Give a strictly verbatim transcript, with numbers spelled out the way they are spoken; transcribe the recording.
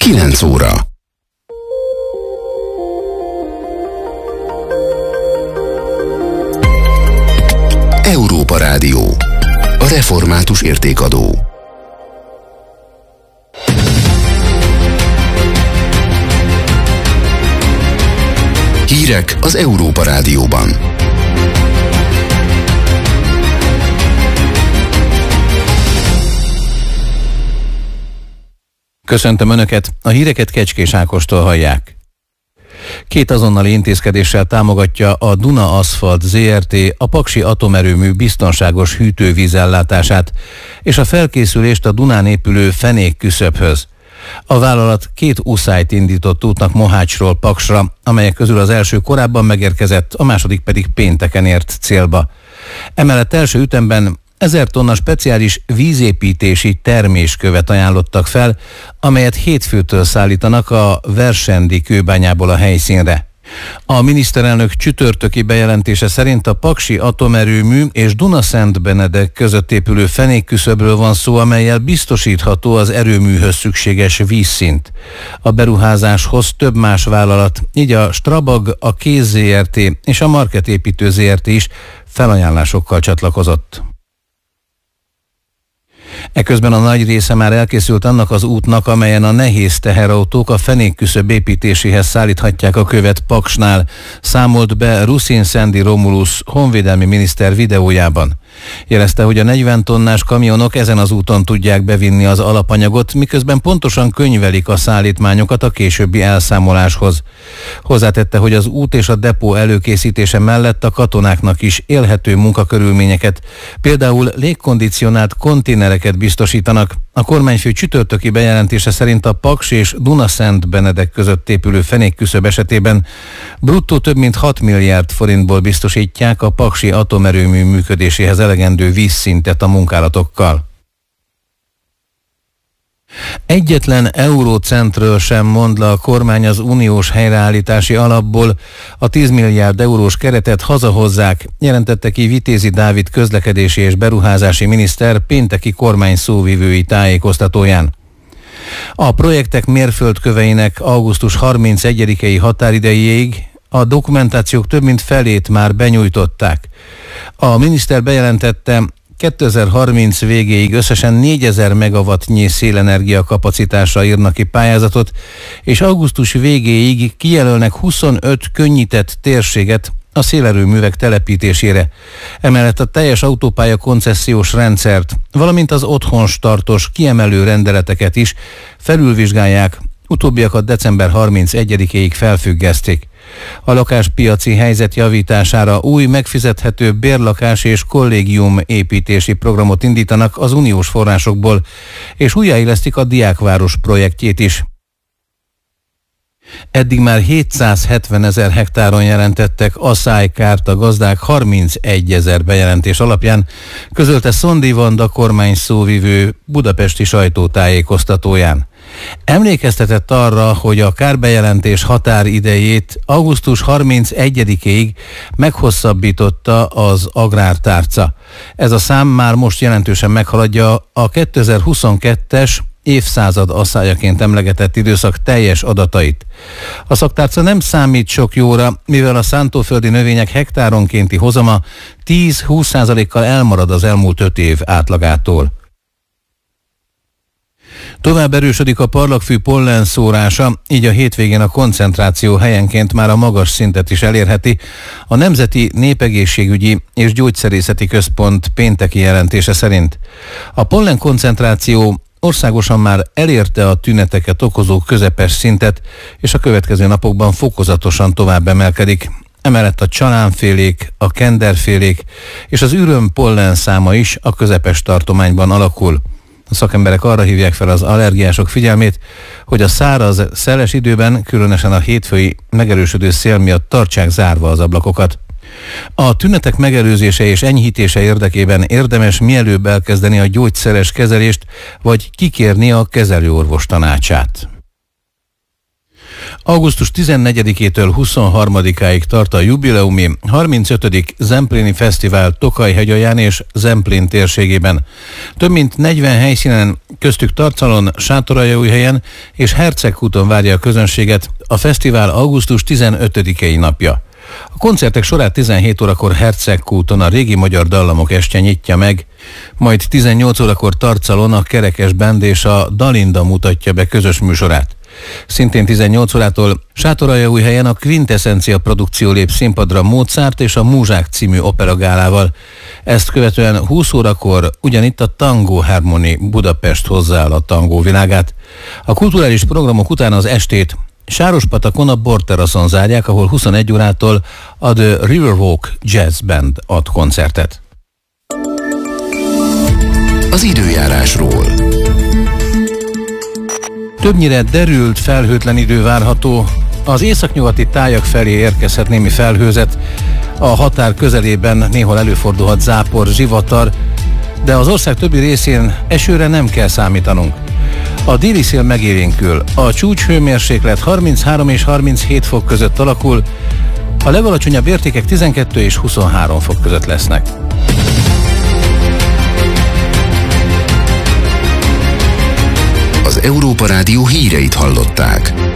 kilenc óra. Európa Rádió. A református értékadó. Hírek az Európa Rádióban. Köszöntöm Önöket, a híreket Kecskés Ákostól hallják. Két azonnali intézkedéssel támogatja a Duna Aszfalt zé er té a paksi atomerőmű biztonságos hűtővízellátását és a felkészülést a Dunán épülő fenékküszöbhöz. A vállalat két uszályt indított útnak Mohácsról Paksra, amelyek közül az első korábban megérkezett, a második pedig pénteken ért célba. Emellett első ütemben ezer tonna speciális vízépítési terméskövet ajánlottak fel, amelyet hétfőtől szállítanak a Versendi kőbányából a helyszínre. A miniszterelnök csütörtöki bejelentése szerint a paksi atomerőmű és Duna-Szent-Benedek között épülő fenékküszöbről van szó, amellyel biztosítható az erőműhöz szükséges vízszint. A beruházáshoz több más vállalat, így a Strabag, a Kéz zé er té és a Market építő zé er té is felajánlásokkal csatlakozott. Eközben a nagy része már elkészült annak az útnak, amelyen a nehéz teherautók a fenékküszöb építéséhez szállíthatják a követ Paksnál, számolt be Ruszin Szendi Romulus honvédelmi miniszter videójában. Jelezte, hogy a negyven tonnás kamionok ezen az úton tudják bevinni az alapanyagot, miközben pontosan könyvelik a szállítmányokat a későbbi elszámoláshoz. Hozzátette, hogy az út és a depó előkészítése mellett a katonáknak is élhető munkakörülményeket, például légkondicionált konténereket biztosítanak. A kormányfő csütörtöki bejelentése szerint a Paks és Duna-Szent-Benedek között épülő fenékküszöb esetében bruttó több mint hat milliárd forintból biztosítják a paksi atomerőmű működéséhez elegendő vízszintet a munkálatokkal. Egyetlen eurócentről sem mond le a kormány az uniós helyreállítási alapból, a tíz milliárd eurós keretet hazahozzák, jelentette ki Vitézi Dávid közlekedési és beruházási miniszter pénteki kormány szóvivői tájékoztatóján. A projektek mérföldköveinek augusztus harmincegyedikei határidejéig a dokumentációk több mint felét már benyújtották. A miniszter bejelentette, kétezer-harminc végéig összesen négyezer megawattnyi szélenergia kapacitásra írnak ki pályázatot, és augusztus végéig kijelölnek huszonöt könnyített térséget a szélerőművek telepítésére. Emellett a teljes autópálya koncesziós rendszert, valamint az otthonstartos kiemelő rendeleteket is felülvizsgálják, utóbbiakat december harmincegyedikéig felfüggesztik. A lakáspiaci helyzet javítására új megfizethető bérlakás és kollégium építési programot indítanak az uniós forrásokból, és újjáélesztik a Diákváros projektjét is. Eddig már hétszázhetvenezer hektáron jelentettek aszálykárt a gazdák harmincegyezer bejelentés alapján, közölte Szondi Vanda kormány szóvivő budapesti sajtótájékoztatóján. Emlékeztetett arra, hogy a kárbejelentés határidejét augusztus harmincegyedikéig meghosszabbította az agrártárca. Ez a szám már most jelentősen meghaladja a kétezer-huszonkettes évszázad asszályaként emlegetett időszak teljes adatait. A szaktárca nem számít sok jóra, mivel a szántóföldi növények hektáronkénti hozama tíz-húsz százalékkal elmarad az elmúlt öt év átlagától. Tovább erősödik a parlagfű pollenszórása, így a hétvégén a koncentráció helyenként már a magas szintet is elérheti. A Nemzeti Népegészségügyi és Gyógyszerészeti Központ pénteki jelentése szerint. A pollen koncentráció országosan már elérte a tüneteket okozó közepes szintet, és a következő napokban fokozatosan tovább emelkedik. Emellett a csalánfélék, a kenderfélék és az üröm pollen száma is a közepes tartományban alakul. A szakemberek arra hívják fel az allergiások figyelmét, hogy a száraz, szeles időben, különösen a hétfői megerősödő szél miatt tartsák zárva az ablakokat. A tünetek megelőzése és enyhítése érdekében érdemes mielőbb elkezdeni a gyógyszeres kezelést, vagy kikérni a kezelőorvos tanácsát. Augusztus tizennegyedikétől huszonharmadikáig tart a jubileumi harmincötödik Zemplini Fesztivál Tokaj-hegyalján és Zemplén térségében. Több mint negyven helyszínen, köztük Tarcalon, Sátoraljaújhelyen és Hercegkúton várja a közönséget a fesztivál augusztus tizenötödikei napja. A koncertek sorát tizenhét órakor Hercegkúton a régi magyar dallamok estje nyitja meg, majd tizennyolc órakor Tarcalon a Kerekes Band és a Dalinda mutatja be közös műsorát. Szintén tizennyolc órától Sátoraljaújhelyen a Quintessencia produkció lép színpadra Mozart és a Múzsák című operagálával. Ezt követően húsz órakor ugyanitt a Tango Harmony Budapest hozzááll a tangó világát. A kulturális programok után az estét Sárospatakon a Borteraszon zárják, ahol huszonegy órától a The Riverwalk Jazz Band ad koncertet. Az időjárásról. Többnyire derült, felhőtlen idő várható. Az északnyugati tájak felé érkezhet némi felhőzet. A határ közelében néhol előfordulhat zápor, zivatar, de az ország többi részén esőre nem kell számítanunk. A déli szél megélénkül, a csúcshőmérséklet harminchárom és harminchét fok között alakul, a legalacsonyabb értékek tizenkettő és huszonhárom fok között lesznek. Az Európa Rádió híreit hallották.